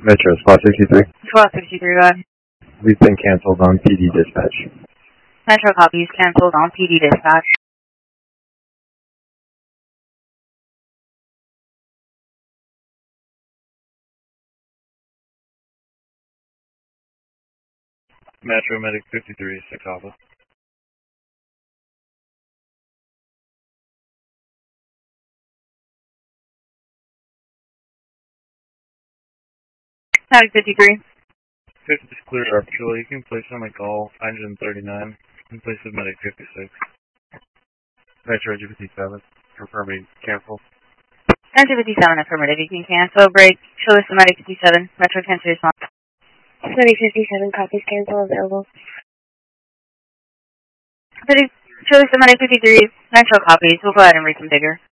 Metro, Squad 63. Squad 63, go ahead. We've been canceled on PD dispatch. Metro copies canceled on PD dispatch. Metro Medic 53, 6 Alpha. Medic 53. 50 is clear arbitrarily. You can place on my call 539 in place of Medic 56. Metro 57, confirming cancel. Metro 57, affirmative. You can cancel. Break. Show us the Medic 57. Metro 10 to respond. Medic 57, copies cancel available. Show us the Medic 53. Metro copies. We'll go ahead and reconfigure.